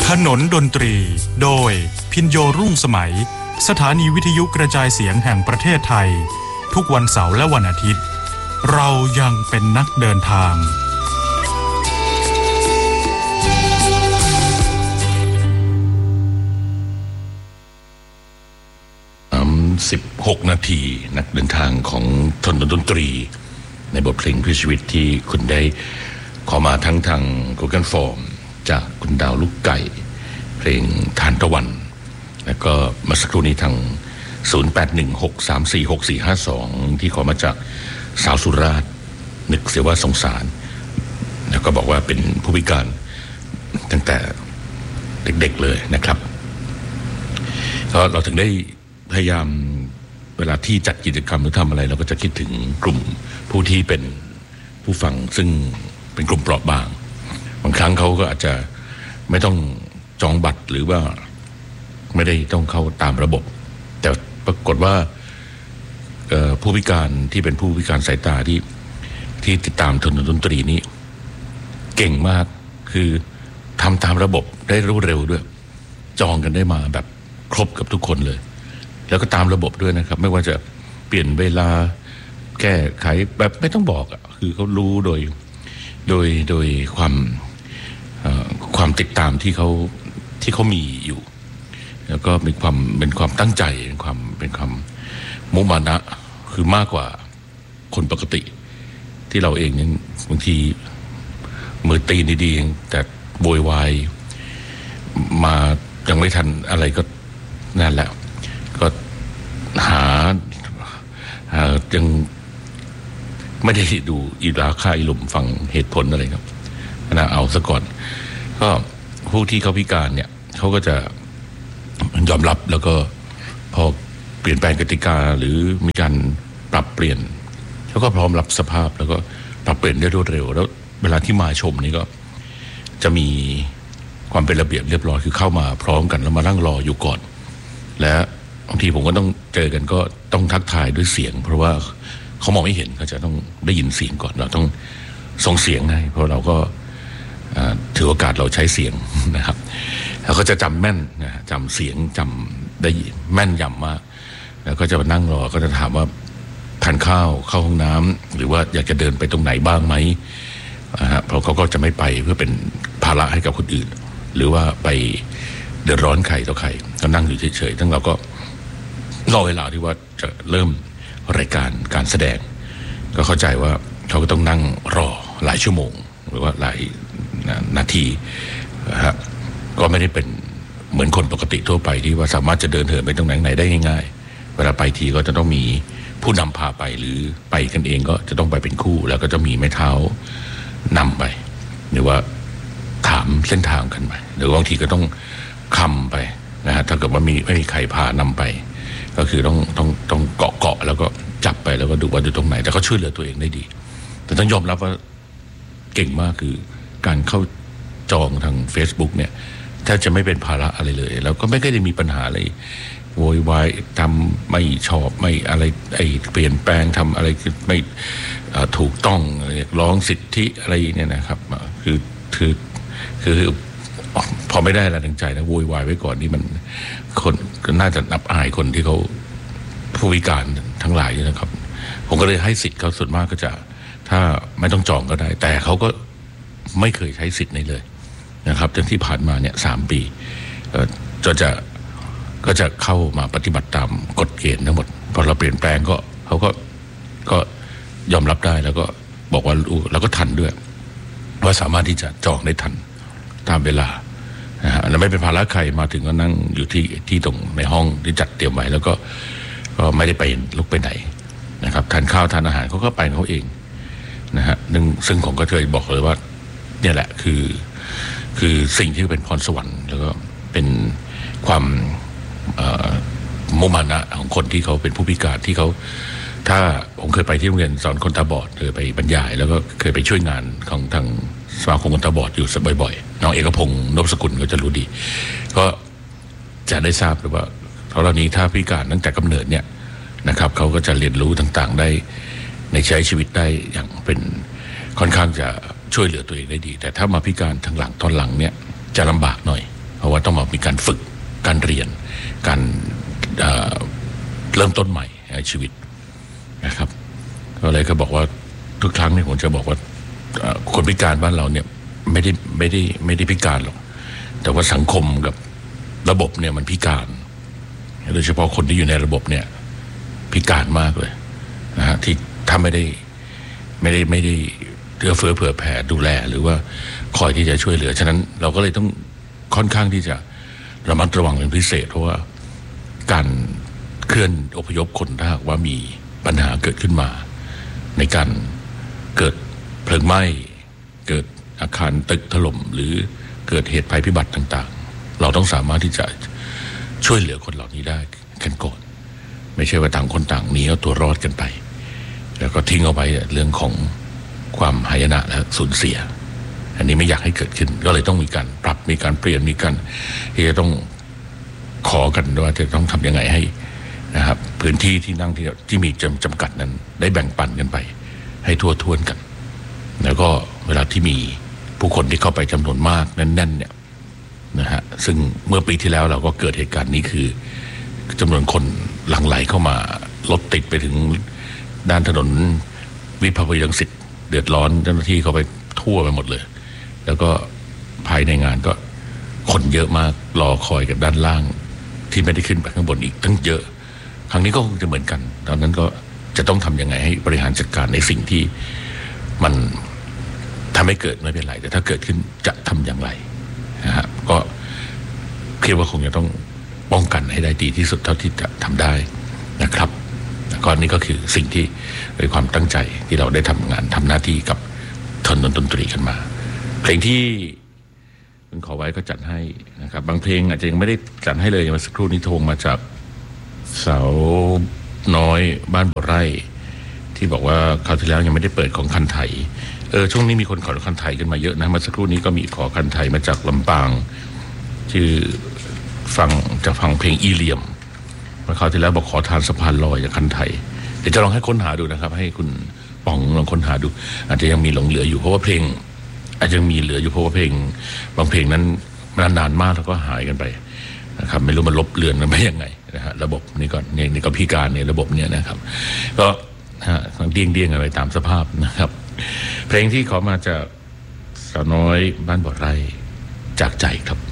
ถนนดนตรีโดยพินโยรุ่งสมัยสถานีวิทยุกระจายเสียงแห่งประเทศไทยทุกวันเสาร์และวันอาทิตย์เรายังเป็นนักเดินทาง 16 นาทีนักเดินทางของถนนดนตรีในบทเพลงเพื่อชีวิตที่คุณได้ขอมาทั้งทาง Google Form จากคุณดาวลูกไก่เพลงทานตะวันแล้วก็มาสักครู่นี้ทาง 0816346452 ที่ขอมาจากสาวสุราษฎร์นึกเสียว่าสงสารแล้วก็บอกว่าเป็นผู้พิการตั้งแต่เด็กๆเลยนะครับก็เราถึงได้พยายามเวลาที่จัดกิจกรรมหรือทำอะไรเราก็จะคิดถึงกลุ่มผู้ที่เป็นผู้ฟังซึ่งเป็นกลุ่มเปราะบางบางครั้งเขาก็อาจจะไม่ต้องจองบัตรหรือว่าไม่ได้ต้องเข้าตามระบบแต่ปรากฏว่าผู้พิการที่เป็นผู้พิการสายตาที่ติดตามถนนดนตรีนี้เก่งมากคือทำตามระบบได้รวดเร็วด้วยจองกันได้มาแบบครบกับทุกคนเลยแล้วก็ตามระบบด้วยนะครับไม่ว่าจะเปลี่ยนเวลาแก้ไขแบบไม่ต้องบอกอ่ะคือเขารู้โดยความติดตามที่เขามีอยู่แล้วก็เป็นความตั้งใจเป็นความมุมานะคือมากกว่าคนปกติที่เราเองยังบางทีมือตีนดีๆแต่โวยวายมายังไม่ทันอะไรก็นั่นแหละก็หายังไม่ได้ดูอีราค่าอีหลุมฟังเหตุผลอะไรครับนะเอาซะก่อนก็ผู้ที่เขาพิการเนี่ยเขาก็จะยอมรับแล้วก็พอเปลี่ยนแปลงกติกาหรือมีการปรับเปลี่ยนเขาก็พร้อมรับสภาพแล้วก็ปรับเปลี่ยนได้รวดเร็วแล้วเวลาที่มาชมนี่ก็จะมีความเป็นระเบียบเรียบร้อยคือเข้ามาพร้อมกันแล้วมานั่งรออยู่ก่อนและบางทีผมก็ต้องเจอกันก็ต้องทักทายด้วยเสียงเพราะว่าเขามองไม่เห็นเขาจะต้องได้ยินเสียงก่อนเราต้องส่งเสียงให้เพราะเราก็ถือโอกาสเราใช้เสียงนะครับแล้วก็จะจำแม่นนะจำเสียงจำได้แม่นยำมากแล้วก็จะมานั่งรอก็จะถามว่าทานข้าวเข้าห้องน้ำหรือว่าอยากจะเดินไปตรงไหนบ้างไหมเพราะเขาก็จะไม่ไปเพื่อเป็นภาระให้กับคนอื่นหรือว่าไปเดือดร้อนใครต่อใครก็นั่งอยู่เฉยๆทั้งเราก็รอเวลาที่ว่าจะเริ่มรายการแสดงก็เข้าใจว่าเขาก็ต้องนั่งรอหลายชั่วโมงหรือว่าหลายนาทีก็ไม่ได้เป็นเหมือนคนปกติทั่วไปที่ว่าสามารถจะเดินเหินไปตรงไหนได้ง่ายๆเวลาไปทีก็จะต้องมีผู้นำพาไปหรือไปกันเองก็จะต้องไปเป็นคู่แล้วก็จะมีไม้เท้านำไปหรือว่าถามเส้นทางกันไปหรือบางทีก็ต้องคำไปนะฮะถ้าเกิดว่าไม่มีใครพานำไปก็คือต้องเกาะแล้วก็จับไปแล้วก็ดูว่าอยู่ตรงไหนแต่เขาช่วยเหลือตัวเองได้ดีแต่ต้องยอมรับว่าเก่งมากคือการเข้าจองทาง Facebook เนี่ยแทบจะไม่เป็นภาระอะไรเลยแล้วก็ไม่ได้มีปัญหาอะไรโวยวายทำไม่ชอบไม่อะไรเปลี่ยนแปลงทำอะไรคือไม่ถูกต้องร้องสิทธิอะไรเนี่ยนะครับคือพอไม่ได้อะไรทางใจนะโวยวายไว้ก่อนนี่มันคนก็น่าจะนับอายคนที่เขาผู้พิการทั้งหลายนะครับผมก็เลยให้สิทธิ์เขาส่วนมากก็จะถ้าไม่ต้องจองก็ได้แต่เขาก็ไม่เคยใช้สิทธิ์นี้เลยนะครับจนที่ผ่านมาเนี่ย3 ปีก็จะเข้ามาปฏิบัติตามกฎเกณฑ์ทั้งหมดพอเราเปลี่ยนแปลงก็เขาก็ยอมรับได้แล้วก็บอกว่าเราก็ทันด้วยว่าสามารถที่จะจองได้ทันตามเวลานะฮะแล้วไม่เป็นภาระใครมาถึงก็นั่งอยู่ที่ตรงในห้องที่จัดเตรียมไว้แล้วก็ไม่ได้ไปลุกไปไหนนะครับทานข้าวทานอาหารเขาก็ไปเขาเองนะฮะซึ่งผมก็เคยบอกเลยว่าเนี่ยแหละคือสิ่งที่เป็นพรสวรรค์แล้วก็เป็นความมุมานะของคนที่เขาเป็นผู้พิการที่เขาถ้าผมเคยไปที่โรงเรียนสอนคนตาบอดเคยไปบรรยายแล้วก็เคยไปช่วยงานของทางสมาคมคนตาบอดอยู่บ่อยๆน้องเอกพงศ์นพสกุลก็จะรู้ดีก็จะได้ทราบเลยว่าเพราะเหล่านี้ถ้าพิการตั้งแต่กำเนิดเนี่ยนะครับเขาก็จะเรียนรู้ต่างๆได้ในใช้ชีวิตได้อย่างเป็นค่อนข้างจะช่วยเหลือตัวเองได้ดีแต่ถ้ามาพิการทางหลังตอนหลังเนี่ยจะลำบากหน่อยเพราะว่าต้องมามีการฝึกการเรียนการเริ่มต้นใหม่ในชีวิตนะครับก็เลยก็บอกว่าทุกครั้งเนี่ยผมจะบอกว่าคนพิการบ้านเราเนี่ยไม่ได้พิการหรอกแต่ว่าสังคมกับระบบเนี่ยมันพิการโดยเฉพาะคนที่อยู่ในระบบเนี่ยพิการมากเลยนะฮะที่ถ้าไม่ได้เอื้อเฟื้อเผื่อแผ่ดูแลหรือว่าคอยที่จะช่วยเหลือฉะนั้นเราก็เลยต้องค่อนข้างที่จะระมัดระวังเป็นพิเศษเพราะว่าการเคลื่อนอพยพคนถ้าหากว่ามีปัญหาเกิดขึ้นมาในการเกิดเพลิงไหม้เกิดอาคารตึกถล่มหรือเกิดเหตุภัยพิบัติต่างๆเราต้องสามารถที่จะช่วยเหลือคนเหล่านี้ได้กันก่อนไม่ใช่ว่าต่างคนต่างหนีเอาตัวรอดกันไปแล้วก็ทิ้งเอาไว้เรื่องของความหายนะและสูญเสียอันนี้ไม่อยากให้เกิดขึ้นก็เลยต้องมีการปรับมีการเปลี่ยนมีการที่จะต้องขอกันว่าจะต้องทำยังไงให้นะครับพื้นที่ที่นั่งที่มีจำกัดนั้นได้แบ่งปันกันไปให้ทั่วท้วนกันแล้วก็เวลาที่มีผู้คนที่เข้าไปจำนวนมากแน่นๆเนี่ยนะฮะซึ่งเมื่อปีที่แล้วเราก็เกิดเหตุการณ์นี้คือจำนวนคนหลั่งไหลเข้ามารถติดไปถึงด้านถนนวิภาวดีรังสิตเดือดร้อนเจ้าหน้าที่เขาไปทั่วไปหมดเลยแล้วก็ภายในงานก็คนเยอะมากรอคอยกับด้านล่างที่ไม่ได้ขึ้นไปข้างบนอีกตั้งเยอะครั้งนี้ก็คงจะเหมือนกันตอนนั้นก็จะต้องทำยังไงให้บริหารจัดการในสิ่งที่มันทำให้เกิดไม่เป็นไรแต่ถ้าเกิดขึ้นจะทำอย่างไรนะฮะก็คิดว่าคงจะต้องป้องกันให้ได้ดีที่สุดเท่าที่จะทำได้นะครับก็นี่ก็คือสิ่งที่โดยความตั้งใจที่เราได้ทำงานทำหน้าที่กับดนตรีกันมาเพลงที่คุณขอไว้ก็จัดให้นะครับบางเพลงอาจจะยังไม่ได้จัดให้เลยมาสักครู่นี้โทรมาจากสาวน้อยบ้านบ่อไร่ที่บอกว่าคราวที่แล้วยังไม่ได้เปิดของคันไทยช่วงนี้มีคนขอคันไทยกันมาเยอะนะมาสักครู่นี้ก็มีขอคันไทยมาจากลำปางชื่อฟังเพลงอีเลียมมาคราวที่แล้วบอกขอทานสะพานลอยจากคันไทยเดี๋ยวจะลองให้ค้นหาดูนะครับให้คุณป๋องลองค้นหาดูอาจจะยังมีหลงเหลืออยู่เพราะว่าเพลงอาจจะมีเหลืออยู่เพราะว่าเพลงบางเพลงนั้นนานมากแล้วก็หายกันไปนะครับไม่รู้มันลบเลือนกันไปยังไงนะฮะระบบนี่ก็พิการในระบบเนี่ยนะครับก็เดี้ยงอะไรตามสภาพนะครับเพลงที่ขอมาจากสาวน้อยบ้านบ่อไร่จากใจครับ